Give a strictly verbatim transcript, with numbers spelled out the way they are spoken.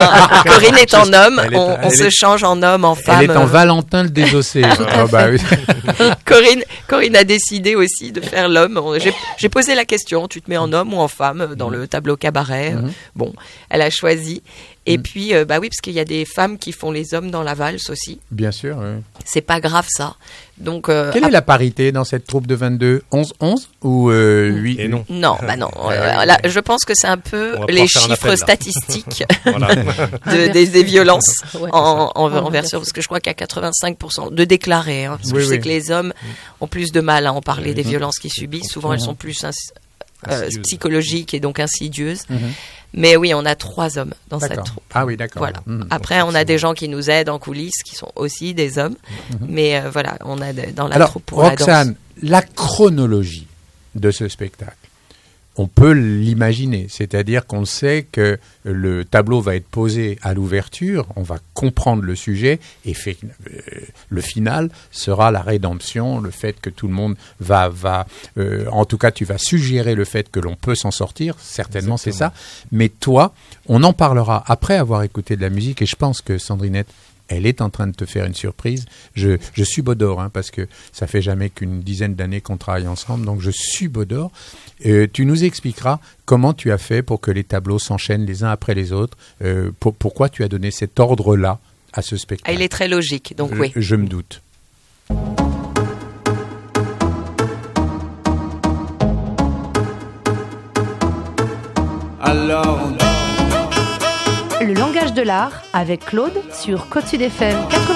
Corinne est en homme, Elle est- on, on elle se est- change en homme, en femme. Elle est en Valentin le désossé. Ah, bah oui. Corinne, Corinne a décidé aussi de faire l'homme. On- J'ai, j'ai posé la question, tu te mets en homme ou en femme euh, dans le tableau cabaret. Mhm. Bon, elle a choisi. Et Mhm. puis, euh, bah oui, parce qu'il y a des femmes qui font les hommes dans la valse aussi. Bien sûr. Oui. C'est pas grave ça. Donc, euh, Quelle est la parité dans cette troupe de vingt-deux? onze onze ou euh, huit? Et non. non, bah non. Ouais, Euh, ouais, là, ouais. je pense que c'est un peu On va les pouvoir faire un chiffres appel, là. statistiques Voilà. de, des, des violences Ouais. en, en, Ouais, en version, parce que je crois qu'il y a quatre-vingt-cinq pour cent de déclarés. Hein, parce que Oui, je oui. sais que les hommes ont plus de mal à en parler Oui. des violences qu'ils subissent. Souvent, elles sont plus ins- euh, Insidieuses. psychologiques et donc insidieuses. Mhm. Mais oui, on a trois hommes dans cette D'accord. troupe. Ah oui, d'accord. Voilà. Mhm. Après, on a des gens qui nous aident en coulisses, qui sont aussi des hommes. Mais euh, voilà, on a de- dans la Alors, troupe pour la danse. Roxane, la chronologie de ce spectacle, on peut l'imaginer. C'est-à-dire qu'on sait que le tableau va être posé à l'ouverture, on va comprendre le sujet, et fait, euh, le final sera la rédemption, le fait que tout le monde va... va euh, en tout cas, tu vas suggérer le fait que l'on peut s'en sortir, certainement c'est ça. Mais toi, on en parlera après avoir écouté de la musique, et je pense que Sandrinette, elle est en train de te faire une surprise. Je, je subodore, hein, parce que ça fait jamais qu'une dizaine d'années qu'on travaille ensemble, donc je subodore. Euh, tu nous expliqueras comment tu as fait pour que les tableaux s'enchaînent les uns après les autres, euh, pour, pourquoi tu as donné cet ordre-là à ce Ah, spectacle. il est très logique, donc je, oui. je me doute. Alors on Le langage de l'art avec Claude sur Côte Sud F M quatre-vingt-dix.